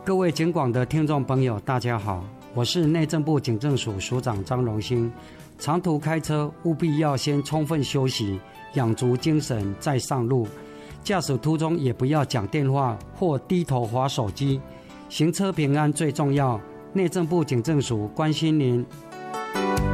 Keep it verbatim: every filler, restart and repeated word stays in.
各位警广的听众朋友大家好，我是内政部警政署署长张荣兴。长途开车务必要先充分休息，养足精神再上路，驾驶途中也不要讲电话或低头滑手机，行车平安最重要。内政部警政署关心您。